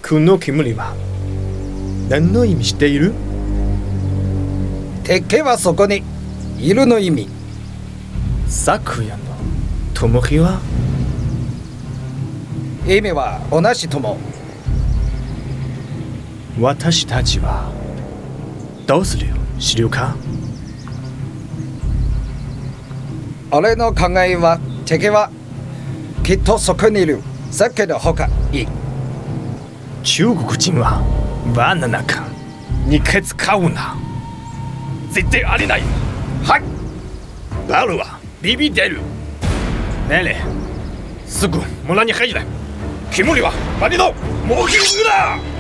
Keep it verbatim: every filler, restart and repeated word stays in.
この煙は何の意味している？ 敵はそこにいるの意味。 昨夜の灯火は？ 意味は同じとも。 私たちはどうするよ、知るか？ 俺の考えは敵はきっとそこにいる。さっきの方がいい。 中国人は輪の中に使うな。絶対ありない。 はい。 バルはビビってる。命令すぐ村に入れ。煙はバリの目標だ。